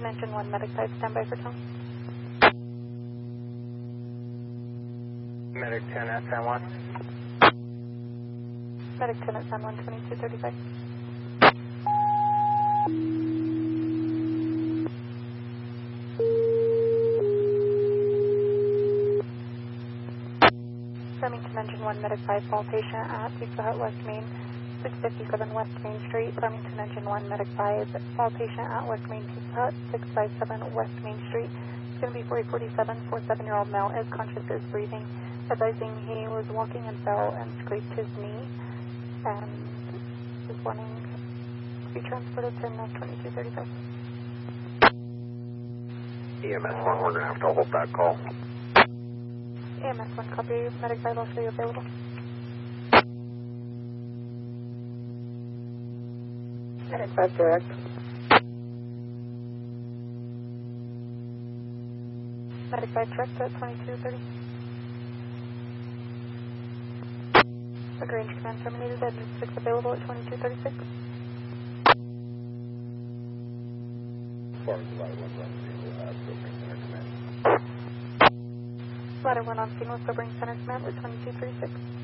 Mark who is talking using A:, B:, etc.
A: Engine 1, Medic 5, standby for tone.
B: Medic 10 at San Juan.
A: Medic 10 at San Juan, 2235. Flemington Engine 1, Medic 5, fall patient at Pizza Hut West Main, 657 West Main Street. Flemington Engine 1, Medic 5, fall patient at West Main Pizza Hut, 657 West Main Street. It's going to be 4047, 47-year-old male, is conscious, is breathing. Advising he was walking and fell and scraped his knee, and is wanting to be transported to 2235.
B: EMS 1, we're going to have to hold that call.
A: EMS 1, copy. Medic 5 also available.
C: Medic 5 direct.
A: Medic 5 direct at 2230. Lagrange command terminated. Engine 6 available at 2236. Ladder 1 on scene with Sobering Center Command at 2236.